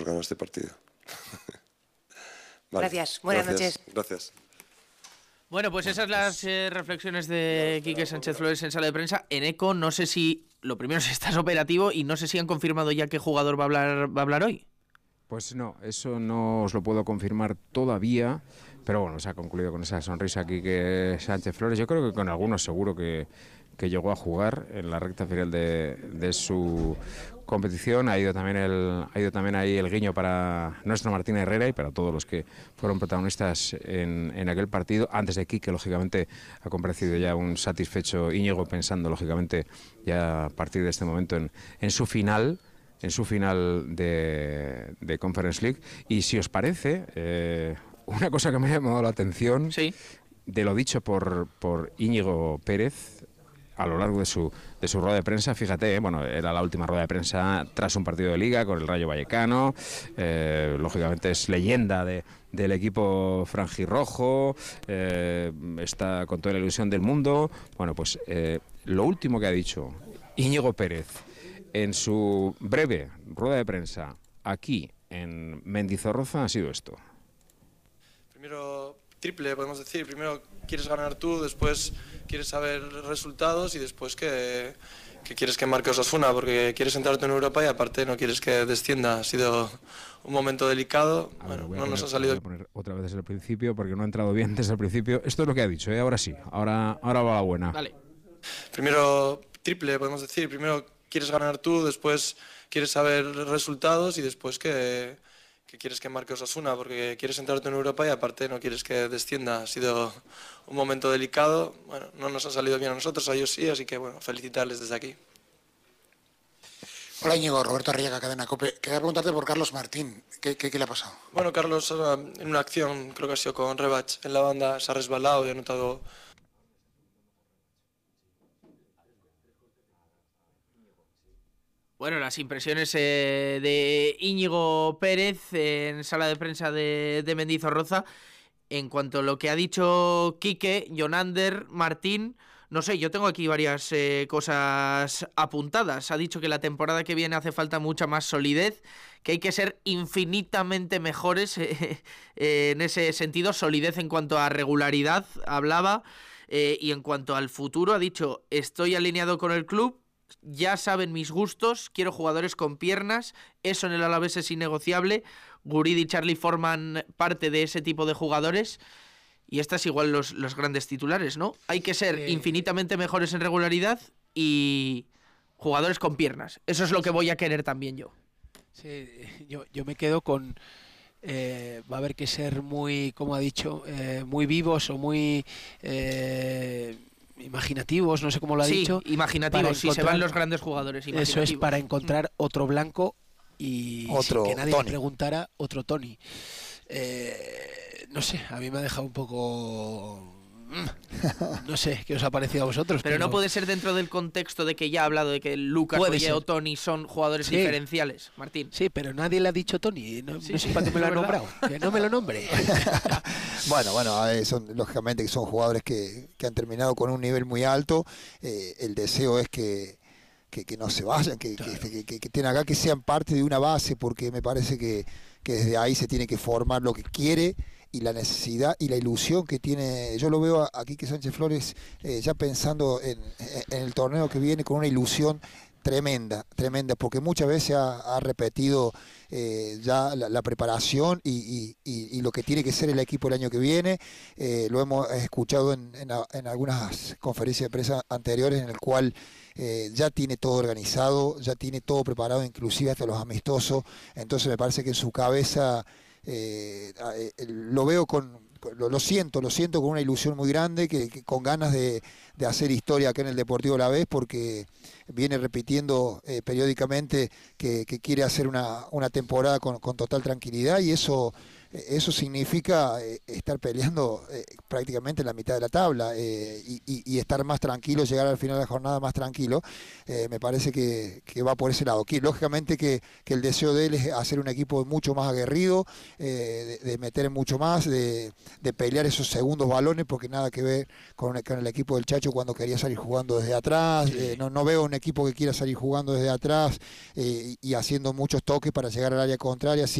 ganar este partido. Vale, gracias, buenas noches. Gracias. Bueno, pues esas las reflexiones de Quique Sánchez Flores en sala de prensa. En ECO, no sé si, lo primero, si estás operativo y no sé si han confirmado ya qué jugador va a hablar hoy. Pues no, eso no os lo puedo confirmar todavía, pero bueno, se ha concluido con esa sonrisa Quique Sánchez Flores. Yo creo que con algunos seguro que llegó a jugar en la recta final de su competición. Ha ido también ahí el guiño para nuestro Martín Herrera y para todos los que fueron protagonistas en aquel partido. Antes de Quique, lógicamente, ha comparecido ya un satisfecho Íñigo, pensando, lógicamente, ya a partir de este momento en su final de Conference League. Y si os parece, una cosa que me ha llamado la atención, ¿sí?, de lo dicho por Íñigo Pérez a lo largo de su rueda de prensa. Fíjate, bueno, era la última rueda de prensa tras un partido de Liga con el Rayo Vallecano. Lógicamente es leyenda del equipo franjirrojo, está con toda la ilusión del mundo. Bueno, pues lo último que ha dicho Íñigo Pérez en su breve rueda de prensa aquí en Mendizorroza ha sido esto. Primero triple, podemos decir. Primero quieres ganar tú, después quieres saber resultados y después que quieres que marque Osasuna, porque quieres entrarte en Europa y aparte no quieres que descienda. Ha sido un momento delicado. Bueno, no nos ha salido. Voy a poner otra vez desde el principio porque no ha entrado bien desde el principio. Esto es lo que ha dicho, ahora sí, ahora va la buena. Vale. Primero triple, podemos decir. Primero quieres ganar tú, después quieres saber resultados y después que quieres que marque Osasuna, porque quieres entrarte en Europa y aparte no quieres que descienda. Ha sido un momento delicado. Bueno, no nos ha salido bien a nosotros, a ellos sí, así que bueno, felicitarles desde aquí. Hola Íñigo, Roberto Arriaga, Cadena COPE. Quería preguntarte por Carlos Martín. ¿Qué le ha pasado? Bueno, Carlos en una acción, creo que ha sido con Rebach en la banda, se ha resbalado y ha notado. Bueno, las impresiones de Íñigo Pérez en sala de prensa de Mendizorroza. En cuanto a lo que ha dicho Quique, Jonander, Martín, no sé, yo tengo aquí varias cosas apuntadas. Ha dicho que la temporada que viene hace falta mucha más solidez, que hay que ser infinitamente mejores en ese sentido. Solidez en cuanto a regularidad, hablaba, y en cuanto al futuro ha dicho: estoy alineado con el club, ya saben mis gustos, quiero jugadores con piernas, eso en el Alavés es innegociable. Guridi y Charlie forman parte de ese tipo de jugadores y estas igual los grandes titulares, ¿no? Hay que ser infinitamente mejores en regularidad y jugadores con piernas. Eso es lo que voy a querer también yo. Sí, yo me quedo con... va a haber que ser muy, como ha dicho, muy vivos o muy... imaginativos, no sé cómo lo ha dicho. Imaginativos, si se van los grandes jugadores. Eso es, para encontrar otro blanco y otro sin que nadie Tony. le preguntara, otro Tony. No sé, a mí me ha dejado un poco... No sé, ¿qué os ha parecido a vosotros? Pero no puede ser dentro del contexto de que ya ha hablado de que Lucas Oye o Tony son jugadores diferenciales, Martín. Sí, pero nadie le ha dicho Tony. No sé para qué me lo ha nombrado. Que no me lo nombre. Bueno, lógicamente que son jugadores que han terminado con un nivel muy alto. El deseo es que no se vayan, que tengan acá, que sean parte de una base, porque me parece que desde ahí se tiene que formar lo que quiere y la necesidad y la ilusión que tiene. Yo lo veo aquí que Sánchez Flores ya pensando en el torneo que viene con una ilusión tremenda, porque muchas veces ha repetido ya la preparación y lo que tiene que ser el equipo el año que viene. Lo hemos escuchado en algunas conferencias de prensa anteriores, en el cual ya tiene todo organizado, ya tiene todo preparado, inclusive hasta los amistosos. Entonces me parece que en su cabeza lo veo lo siento con una ilusión muy grande, que con ganas de hacer historia acá en el Deportivo Alavés, porque viene repitiendo periódicamente que quiere hacer una temporada con total tranquilidad, y eso significa estar peleando prácticamente en la mitad de la tabla, y estar más tranquilo, llegar al final de la jornada más tranquilo. Me parece que va por ese lado. Lógicamente que el deseo de él es hacer un equipo mucho más aguerrido, de meter mucho más, de pelear esos segundos balones, porque nada que ver con el equipo del Chacho cuando quería salir jugando desde atrás. No veo un equipo que quiera salir jugando desde atrás y haciendo muchos toques para llegar al área contraria.